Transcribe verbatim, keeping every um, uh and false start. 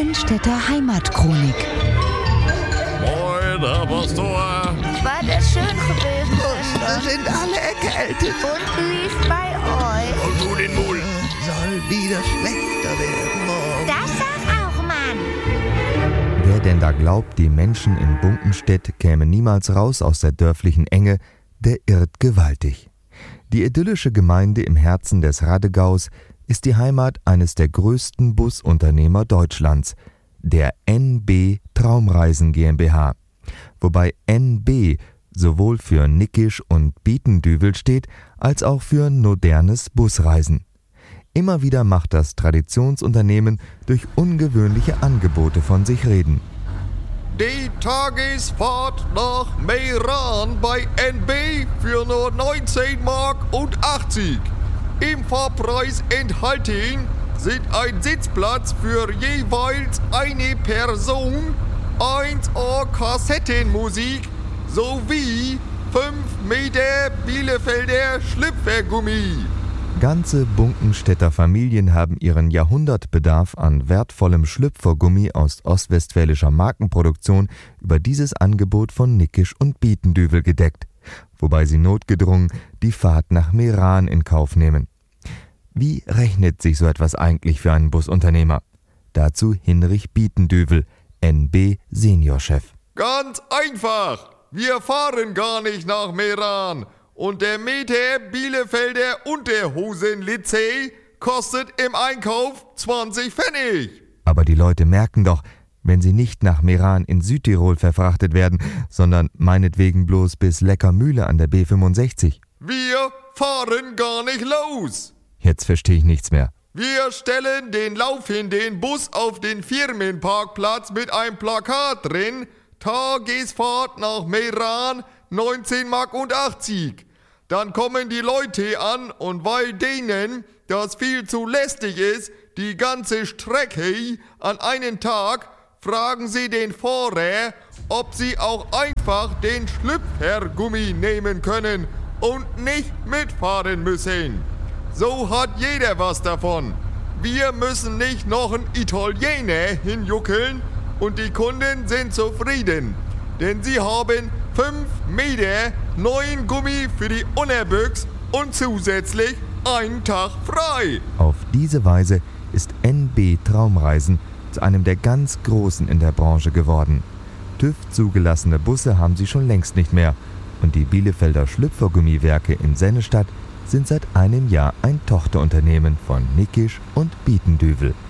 Brennstätter Heimatchronik. Moin, Herr Pastor. War das schön gewesen, Wir Schwester? sind alle erkältet. Und wie ist bei euch? Und du den Mund. Soll wieder schlechter werden morgen. Das sag auch, Mann. Wer denn da glaubt, die Menschen in Bunkenstedt kämen niemals raus aus der dörflichen Enge, der irrt gewaltig. Die idyllische Gemeinde im Herzen des Radegaus ist die Heimat eines der größten Busunternehmer Deutschlands, der N B Traumreisen GmbH. Wobei N B sowohl für Nickisch und Bietendüvel steht, als auch für modernes Busreisen. Immer wieder macht das Traditionsunternehmen durch ungewöhnliche Angebote von sich reden. Die Tagesfahrt nach Meran bei N B für nur neunzehn Mark und achtzig. Im Fahrpreis enthalten sind ein Sitzplatz für jeweils eine Person, eins Uhr Kassettenmusik sowie fünf Meter Bielefelder Schlüpfergummi. Ganze Bunkenstädter Familien haben ihren Jahrhundertbedarf an wertvollem Schlüpfergummi aus ostwestfälischer Markenproduktion über dieses Angebot von Nickisch und Bietendüvel gedeckt, wobei sie notgedrungen die Fahrt nach Meran in Kauf nehmen. Wie rechnet sich so etwas eigentlich für einen Busunternehmer? Dazu Hinrich Bietendüvel, N B Seniorchef. Ganz einfach. Wir fahren gar nicht nach Meran. Und der Meter Bielefelder Unterhosenlizee kostet im Einkauf zwanzig Pfennig. Aber die Leute merken doch, wenn sie nicht nach Meran in Südtirol verfrachtet werden, sondern meinetwegen bloß bis Leckermühle an der B fünfundsechzig. Wir fahren gar nicht los. Jetzt verstehe ich nichts mehr. Wir stellen den laufenden Bus auf den Firmenparkplatz mit einem Plakat drin. Tagesfahrt nach Meran, neunzehn Mark und achtzig. Dann kommen die Leute an und weil denen das viel zu lästig ist, die ganze Strecke an einen Tag, fragen sie den Fahrer, ob sie auch einfach den Schlüpfergummi nehmen können und nicht mitfahren müssen. So hat jeder was davon. Wir müssen nicht noch einen Italiener hinjuckeln und die Kunden sind zufrieden. Denn sie haben fünf Meter neuen Gummi für die Unterbüchs und zusätzlich einen Tag frei. Auf diese Weise ist N B Traumreisen zu einem der ganz Großen in der Branche geworden. TÜV zugelassene Busse haben sie schon längst nicht mehr und die Bielefelder Schlüpfergummiwerke in Sennestadt sind seit einem Jahr ein Tochterunternehmen von Nickisch und Bietendüvel.